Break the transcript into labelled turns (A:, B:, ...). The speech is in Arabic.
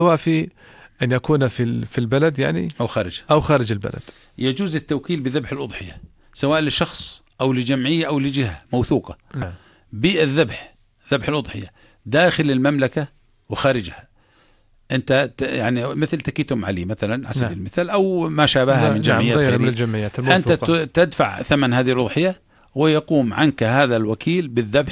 A: سواء في أن يكون في البلد يعني أو خارج البلد.
B: يجوز التوكيل بذبح الأضحية سواء لشخص أو لجمعية أو لجهة موثوقة بالذبح، ذبح الأضحية داخل المملكة وخارجها. أنت يعني مثل تكيتم علي مثلا على سبيل المثال أو ما شابهها من جمعيات خيرية، أنت تدفع ثمن هذه الأضحية ويقوم عنك هذا الوكيل بالذبح